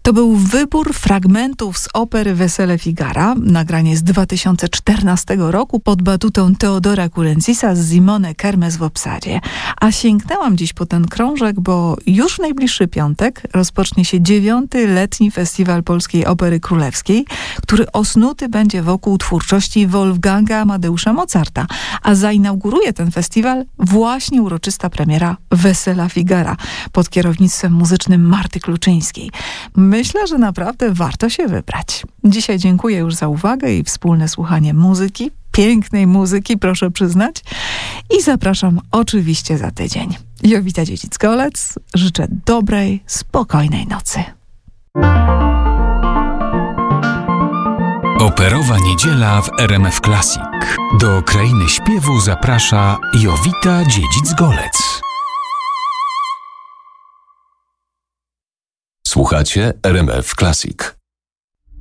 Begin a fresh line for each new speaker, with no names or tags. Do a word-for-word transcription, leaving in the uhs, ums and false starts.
To był wybór fragmentów z opery Wesele Figara, nagranie z dwa tysiące czternastego roku pod batutą Teodora Kurencisa z Simone Kermes w obsadzie. A sięgnęłam dziś po ten krążek, bo już w najbliższy piątek rozpocznie się dziewiąty letni festiwal Polskiej Opery Królewskiej, który osnuty będzie wokół twórczości Wolfganga Amadeusza Mozarta, a zainauguruje ten festiwal właśnie uroczysta premiera Wesela Figara pod kierownictwem muzycznym Marty Kluczyńskiej. Myślę, że naprawdę warto się wybrać. Dzisiaj dziękuję już za uwagę i wspólne słuchanie muzyki, pięknej muzyki, proszę przyznać. I zapraszam oczywiście za tydzień. Jowita Dziedzic-Golec, życzę dobrej, spokojnej nocy.
Operowa niedziela w R M F Classic. Do krainy śpiewu zaprasza Jowita Dziedzic-Golec.
Słuchacie R M F Classic.